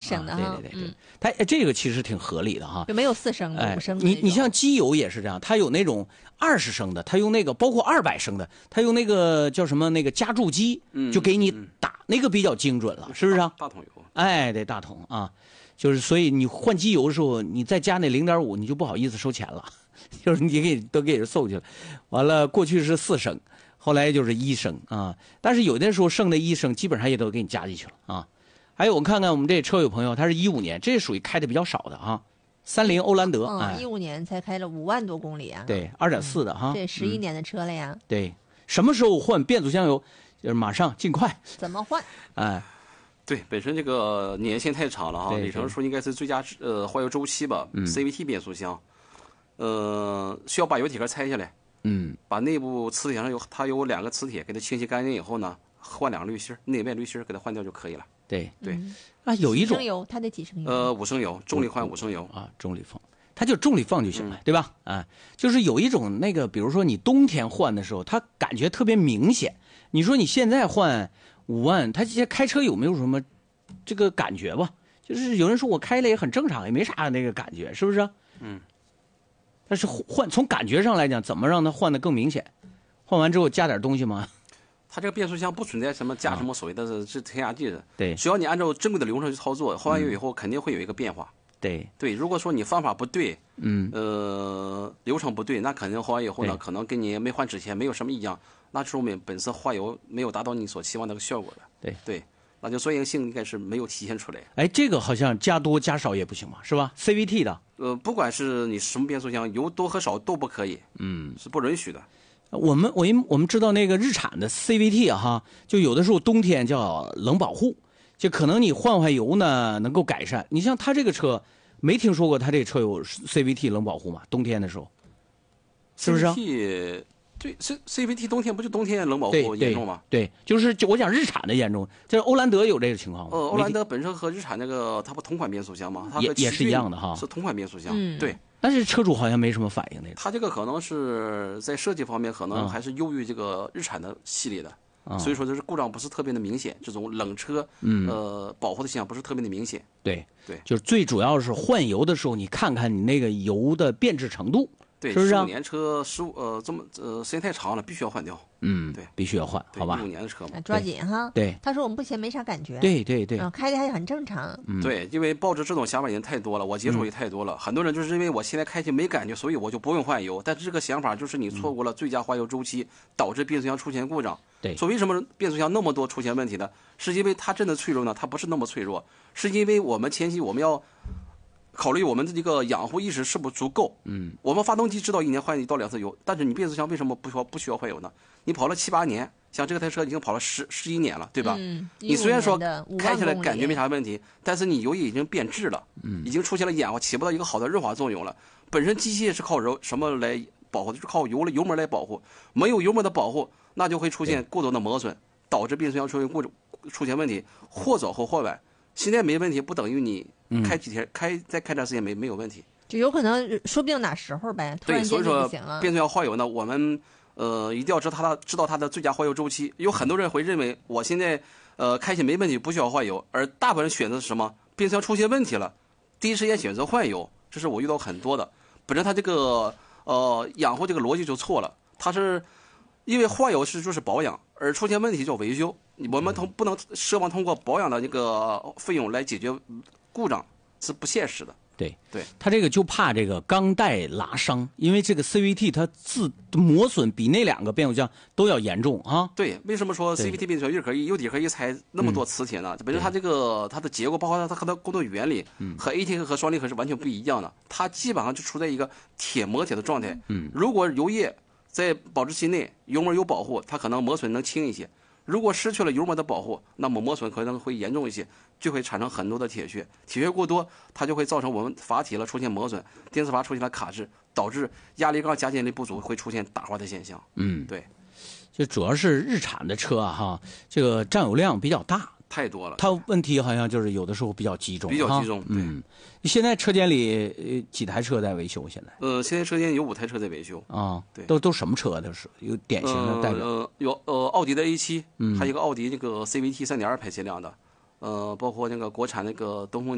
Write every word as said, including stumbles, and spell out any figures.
升的哈。 啊、对对对对，嗯、它这个其实挺合理的哈， 就没有四升的、哎、五升的。 你你像机油也是这样，它有那种二十升的，它用那个包括二百升的，它用那个叫什么那个加注机， 嗯、 就给你打、嗯、那个比较精准了，是不是啊？ 大桶油。 哎，对，大桶啊，就是所以你换机油的时候，你再加那零点五，你就不好意思收钱了，就是你给都给人送去了。完了，过去是四升。后来就是一升啊，但是有的时候剩的一升基本上也都给你加进去了啊。还有我看看我们这车友朋友，他是一五年，这属于开的比较少的啊。三菱欧蓝德， 嗯，一五、哎、年才开了五万多公里啊。 对，二点四的哈。 这十一年的车了呀、嗯。 对，什么时候换变速箱油？就是马上尽快。 怎么换？ 哎， 对，本身这个年限太长了哈，里程数应该是最佳呃换油周期吧、嗯、，C V T 变速箱，呃，需要把油体壳拆下来。 嗯， 把内部磁铁上有它有两个磁铁，给它清洗干净以后呢，换两个滤芯，内外滤芯给它换掉就可以了。 对对， 嗯、 啊，有一种几升油，它得几升油？ 呃，五升油，重力换五升油啊，重力放，它就重力放就行了，嗯、对吧？啊，就是有一种那个，比如说你冬天换的时候，它感觉特别明显。你说你现在换五万，它这些开车有没有什么这个感觉吧？就是有人说我开了也很正常，也没啥那个感觉，是不是？ 嗯。 但是换从感觉上来讲，怎么让它换得更明显？换完之后加点东西吗？ 它这个变速箱不存在什么加什么所谓的是添加剂的， 对， 只要你按照正规的流程去操作，换完油以后肯定会有一个变化。 对对，如果说你方法不对， 嗯， 呃，流程不对，那肯定换完以后呢，可能跟你没换之前没有什么异样，那说明本次换油没有达到你所期望那个效果的。 对对。那就专业性应该是没有体现出来。 哎，这个好像加多加少也不行嘛，是吧 ？C V T 的， 呃，不管是你什么变速箱，油多和少都不可以， 嗯， 是不允许的。 我们我我们知道那个日产的 C V T 啊，哈，就有的时候冬天叫冷保护，就可能你换换油呢能够改善。你像他这个车，没听说过他这车有 C V T 冷保护嘛？冬天的时候，是不是、啊？ 对 ，C C V T 冬天不就冬天冷保护严重吗？ 对，对就是就我讲日产的严重，这欧蓝德有这个情况吗？ 呃，欧蓝德本身和日产那个它不同款变速箱吗？它也也是一样的哈， 是同款变速箱。 嗯、 对， 但是车主好像没什么反应那种。 它这个可能是在设计方面可能还是优于这个日产的系列的， 嗯、 所以说就是故障不是特别的明显，这种冷车、 嗯、 呃保护的现象不是特别的明显。 对对， 就是最主要是换油的时候，你看看你那个油的变质程度。 对， 是不是、啊？ 十五年车十五呃这么呃时间太长了，必须要换掉。 嗯， 对， 必须要换，好吧？ 一五年的车嘛， 抓紧哈。 对， 他说我们目前没啥感觉。 对对对， 嗯，开的还很正常。 嗯， 对，因为抱着这种想法的人太多了，我接触也太多了。嗯、很多人就是因为我现在开起没感觉，所以我就不用换油。但是这个想法就是你错过了最佳换油周期，导致变速箱出现故障。 对， 说为什么变速箱那么多出现问题呢？是因为它真的脆弱呢？它不是那么脆弱，是因为我们前期我们要。考虑我们的这个养护意识是不是足够？ 嗯， 我们发动机知道一年换一到两次油，但是你变速箱为什么不需要不需要换油呢？你跑了七八年，像这个台车已经跑了十十一年了，对吧？ 嗯， 你虽然说开起来感觉没啥问题，但是你油液已经变质了， 嗯， 已经出现了氧化，起不到一个好的润滑作用了。本身机械是靠油什么来保护？就是靠油油膜来保护，没有油膜的保护，那就会出现过多的磨损，导致变速箱出现故出现问题，或早或或晚。现在没问题，不等于你开几天、嗯、开再开段时间没没有问题， 就有可能说不定哪时候呗，突然间就不行了。 对，所以说变速箱换油呢，我们呃一定要知道它的知道它的最佳换油周期。有很多人会认为我现在呃开起没问题，不需要换油，而大部分人选择是什么？变速箱出现问题了，第一时间选择换油，这是我遇到很多的。本身它这个呃养护这个逻辑就错了，它是因为换油是就是保养，而出现问题叫维修。我们通不能奢望通过保养的这个费用来解决故障，是不现实的。 对对， 它这个就怕这个钢带拉伤，因为这个 C V T 它自磨损比那两个变速箱都要严重啊。 对，为什么说 C V T 变速箱又可以又底可以拆那么多磁铁呢？嗯、本身它这个它的结构，包括它和它工作原理， 嗯、 和 A T 和双离合是完全不一样的。它基本上就处在一个铁磨铁的状态。 嗯， 如果油液在保质期内，油膜有保护，它可能磨损能轻一些。如果失去了油膜的保护，那么磨损可能会严重一些，就会产生很多的铁屑。铁屑过多，它就会造成我们阀体了出现磨损，电磁阀出现了卡滞，导致压力缸加减力不足，会出现打滑的现象。 嗯， 对， 就主要是日产的车啊，哈，这个占有量比较大。 太多了， 它问题好像就是有的时候比较集中， 比较集中。 嗯，现在车间里呃几台车在维修？现在呃，现在车间有五台车在维修啊， 对， 都都什么车？都是有典型的代表， 呃，有呃奥迪的 A 七， 嗯， 还有一个奥迪那个 C V T 三点二排气量的，呃，包括那个国产那个东风